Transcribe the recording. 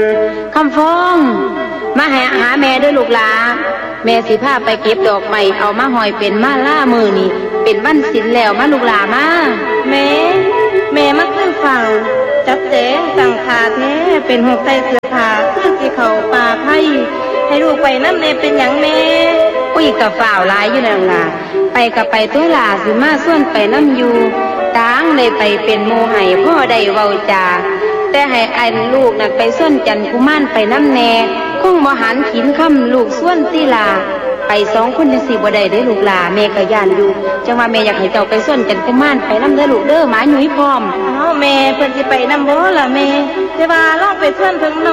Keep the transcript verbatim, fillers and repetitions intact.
คำฟ้องมาหาหาแม่ด้วยลูกหลาแม่สิพาไปเก็บดอกไม้เอามาหอยเป็นมาล่ามือนี่เป็นวันศีลแล้วมาลูกหลามาแม่แม่มักคือฟังจัดแจงสั่งขาแท้เป็นหกใส่เสื้อผ้าคือสิเขาป่าไผ่ให้ลูกไปน้ำแม่เป็นหยังแม่อุ้ยกับฝ่าวหลายอยู่นั่นล่ะไปกับไปตัวหลาสิมาส่วนไปน้ำอยู่ต่างเลยไปเป็นโมไห้พ่อได้เว้าจาแต่ให้อันลูกน่ะไปส่วนจันกุมารไปน้ำแน่คงบ่หันขินค่ำลูกส่วนตีลาไปสองคนจังสิบ่ได้เด้ลูกหลาแม่ก็ย่านอยู่จังว่าแม่อยากให้เจ้าไปส่วนจันกุมารไปน้ำเด้อลูกเด้อหมาหนุ่ยพร้อมอ้าวแม่เพิ่นสิไปน้ำบ่ล่ะแม่แต่ว่าลองไปส่วนเพิ่นหน่